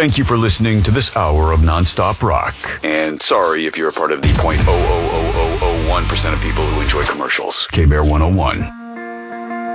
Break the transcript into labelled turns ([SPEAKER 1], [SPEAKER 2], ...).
[SPEAKER 1] Thank you for listening to this hour of nonstop rock. And sorry if you're a part of the 0.00001% of people who enjoy commercials. K-Bear 101.